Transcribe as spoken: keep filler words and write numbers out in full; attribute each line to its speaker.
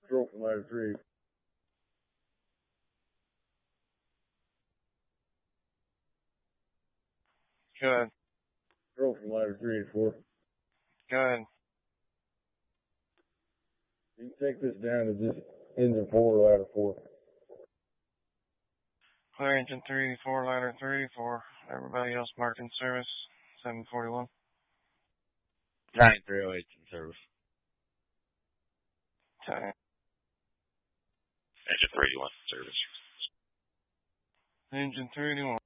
Speaker 1: Control from ladder three.
Speaker 2: Go ahead.
Speaker 1: Control from ladder three and four.
Speaker 2: Go ahead.
Speaker 1: You can take this down to just engine four, ladder four.
Speaker 2: Clear engine three, four, ladder three, four. Everybody else marked in service. seven forty-one.
Speaker 3: nine three oh eight in service.
Speaker 2: Time.
Speaker 4: Engine three, you want service.
Speaker 2: Engine three, you want